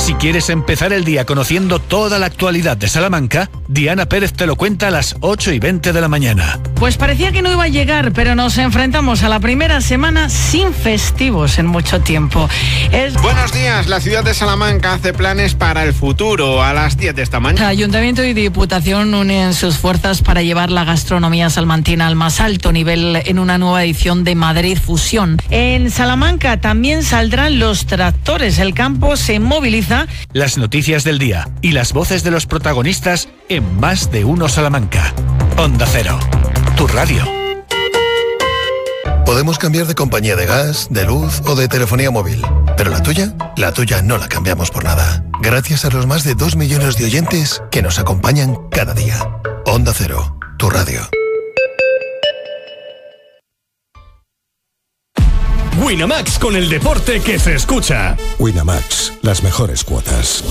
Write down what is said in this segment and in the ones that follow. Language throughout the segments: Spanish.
Si quieres empezar el día conociendo toda la actualidad de Salamanca, Diana Pérez te lo cuenta a las 8:20 de la mañana. Pues parecía que no iba a llegar, pero nos enfrentamos a la primera semana sin festivos en mucho tiempo. Buenos días, la ciudad de Salamanca hace planes para el futuro. A las 10 de esta mañana, Ayuntamiento y Diputación unen sus fuerzas para llevar la gastronomía salmantina al más alto nivel en una nueva edición de Madrid Fusión. En Salamanca también saldrán los tractores. El campo se moviliza. Las noticias del día y las voces de los protagonistas en Más de Uno Salamanca. Onda Cero, tu radio. Podemos cambiar de compañía de gas, de luz o de telefonía móvil, pero la tuya no la cambiamos por nada. Gracias a los más de 2 millones de oyentes que nos acompañan cada día. Onda Cero, tu radio. Winamax, con el deporte que se escucha. Winamax, las mejores cuotas.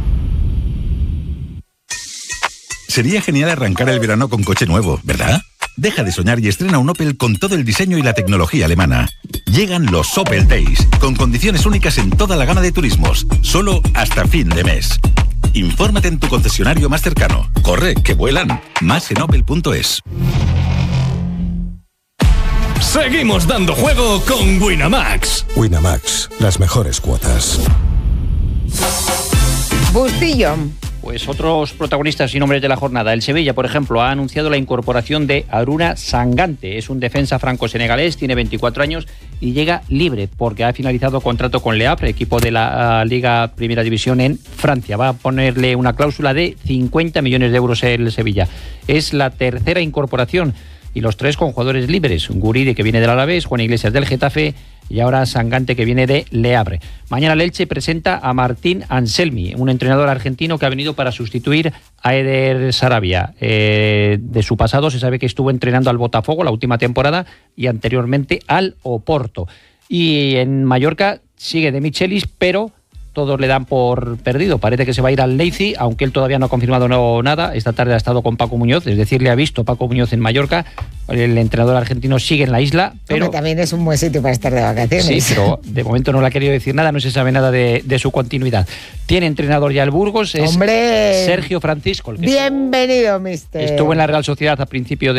Sería genial arrancar el verano con coche nuevo, ¿verdad? Deja de soñar y estrena un Opel con todo el diseño y la tecnología alemana. Llegan los Opel Days, con condiciones únicas en toda la gama de turismos, solo hasta fin de mes. Infórmate en tu concesionario más cercano. Corre, que vuelan. Más en opel.es. Seguimos dando juego con Winamax. Winamax, las mejores cuotas. Bustillo. Pues otros protagonistas y nombres de la jornada. El Sevilla, por ejemplo, ha anunciado la incorporación de Aruna Sangante. Es un defensa franco-senegalés, tiene 24 años y llega libre porque ha finalizado contrato con Le Havre, equipo de la Liga Primera División en Francia. Va a ponerle una cláusula de 50 millones de euros el Sevilla. Es la tercera incorporación y los tres con jugadores libres. Guridi, que viene del Alavés, Juan Iglesias del Getafe y ahora Sangante, que viene de Le Havre. Mañana el Elche presenta a Martín Anselmi, un entrenador argentino que ha venido para sustituir a Eder Sarabia. De su pasado se sabe que estuvo entrenando al Botafogo la última temporada y anteriormente al Oporto. Y en Mallorca sigue De Michelis, pero todos le dan por perdido. Parece que se va a ir al Leipzig, aunque él todavía no ha confirmado nada. Esta tarde ha estado con Paco Muñoz, es decir, le ha visto Paco Muñoz en Mallorca. El entrenador argentino sigue en la isla, pero... Hombre, también es un buen sitio para estar de vacaciones. Sí, pero de momento no le ha querido decir nada, no se sabe nada de su continuidad. Tiene entrenador ya el Burgos, es Sergio Francisco. Bienvenido, mister. Estuvo en la Real Sociedad a principio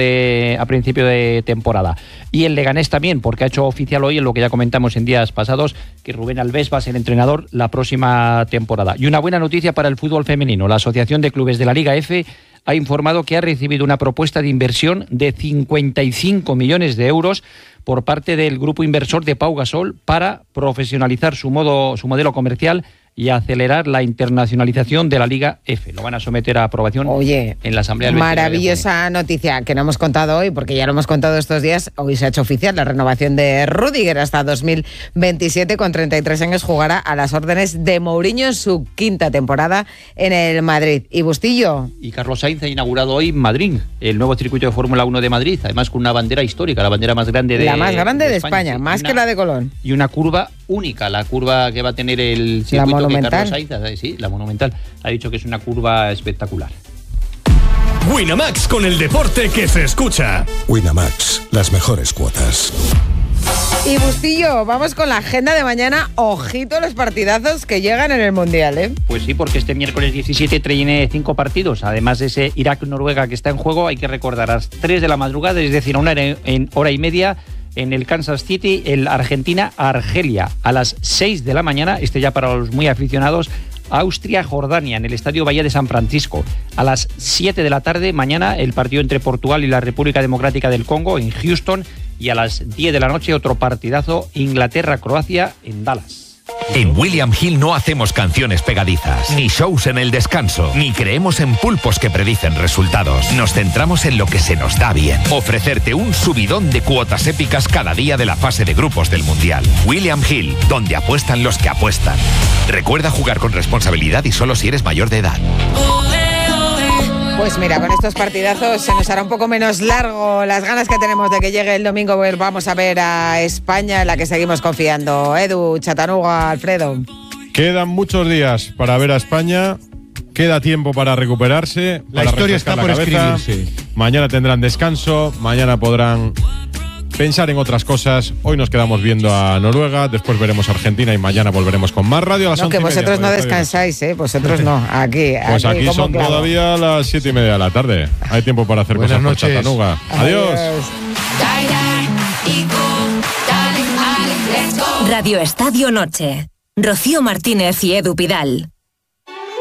de temporada. Y el Leganés también, porque ha hecho oficial hoy, en lo que ya comentamos en días pasados, que Rubén Alves va a ser entrenador la próxima temporada. Y una buena noticia para el fútbol femenino. La Asociación de Clubes de la Liga F ha informado que ha recibido una propuesta de inversión de 55 millones de euros por parte del grupo inversor de Pau Gasol para profesionalizar su modelo comercial y acelerar la internacionalización de la Liga F. Lo van a someter a aprobación en la Asamblea del 29 de maravillosa noticia que no hemos contado hoy, porque ya lo hemos contado estos días. Hoy se ha hecho oficial la renovación de Rüdiger hasta 2027. Con 33 años jugará a las órdenes de Mourinho en su quinta temporada en el Madrid. ¿Y Bustillo? Y Carlos Sainz ha inaugurado hoy Madrid, el nuevo circuito de Fórmula 1 de Madrid, además con una bandera histórica, la bandera más grande de España, sí, más que la de Colón. Y una curva única, la curva que va a tener el circuito que Carlos Sainz, sí, la Monumental, ha dicho que es una curva espectacular. Winamax, con el deporte que se escucha. Winamax, las mejores cuotas. Y Bustillo, vamos con la agenda de mañana. Ojito los partidazos que llegan en el Mundial, ¿eh? Pues sí, porque este miércoles 17 tiene 5 partidos. Además de ese Irak-Noruega que está en juego, hay que recordar a las 3 de la madrugada, es decir, en hora y media, en el Kansas City, el Argentina-Argelia. A las 6 de la mañana, ya para los muy aficionados, Austria-Jordania, en el Estadio Bahía de San Francisco. A las 7 de la tarde, mañana, el partido entre Portugal y la República Democrática del Congo, en Houston. Y a las 10 de la noche, otro partidazo, Inglaterra-Croacia, en Dallas. En William Hill no hacemos canciones pegadizas, ni shows en el descanso, ni creemos en pulpos que predicen resultados. Nos centramos en lo que se nos da bien. Ofrecerte un subidón de cuotas épicas cada día de la fase de grupos del Mundial. William Hill, donde apuestan los que apuestan. Recuerda jugar con responsabilidad y solo si eres mayor de edad. Pues mira, con estos partidazos se nos hará un poco menos largo las ganas que tenemos de que llegue el domingo. Vamos a ver a España, en la que seguimos confiando. Edu, Chatanuga, Alfredo. Quedan muchos días para ver a España. Queda tiempo para recuperarse. La historia está por escribirse. Mañana tendrán descanso. Mañana podrán pensar en otras cosas. Hoy nos quedamos viendo a Noruega, después veremos a Argentina y mañana volveremos con más radio a las 11:30. Que vosotros no descansáis, vosotros no. Aquí son clavo. Todavía las 7:30 de la tarde. Hay tiempo para hacer Buenas cosas por noches. Chattanooga. Adiós. Radio Estadio Noche. Rocío Martínez y Edu Pidal.